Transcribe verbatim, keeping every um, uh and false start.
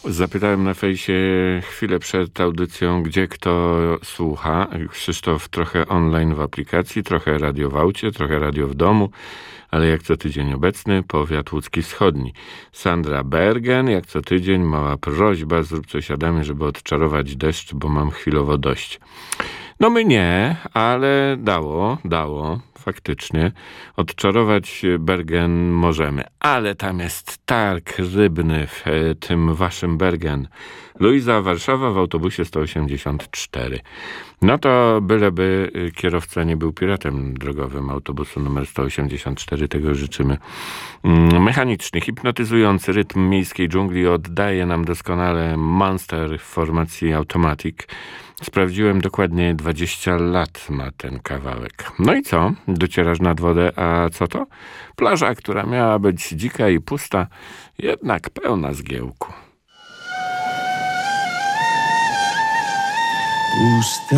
Zapytałem na fejsie chwilę przed audycją, gdzie kto słucha. Krzysztof trochę online w aplikacji, trochę radio w aucie, trochę radio w domu, ale jak co tydzień obecny, powiat łódzki wschodni. Sandra Bergen, jak co tydzień, mała prośba, zrób coś Adamie, żeby odczarować deszcz, bo mam chwilowo dość. No my nie, ale dało, dało, faktycznie. Odczarować Bergen możemy, ale tam jest targ rybny w tym waszym Bergen. Luiza, Warszawa w autobusie sto osiemdziesiąt cztery. No to byleby kierowca nie był piratem drogowym autobusu numer sto osiemdziesiąt cztery, tego życzymy. Mechaniczny, hipnotyzujący rytm miejskiej dżungli oddaje nam doskonale Monster w formacji Automatic. Sprawdziłem dokładnie, dwadzieścia lat ma ten kawałek. No i co? Docierasz nad wodę, a co to? Plaża, która miała być dzika i pusta, jednak pełna zgiełku. Pusta